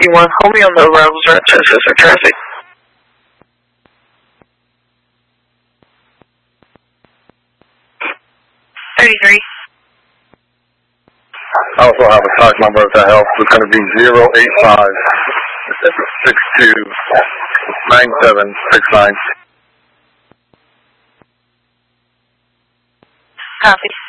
51. Hold me on the arrivals at Chester traffic. I also have a tag number if that helps. It's going to be 085 62 9769. Copy.